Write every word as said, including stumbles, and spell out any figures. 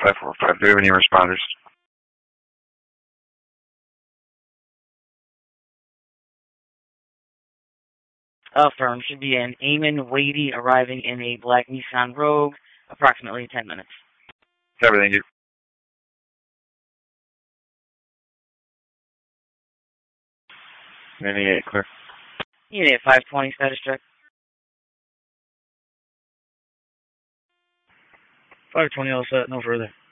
five four five. Do we have any responders? Affirm. Should be an Eamon Wadey arriving in a black Nissan Rogue, approximately ten minutes. Copy, thank you. ninety-eight, clear. Unit five twenty, status check. five twenty, all set, no further.